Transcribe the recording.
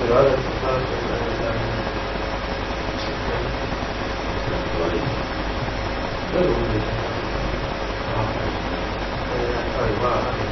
privada es más这个问题啊，大家看一下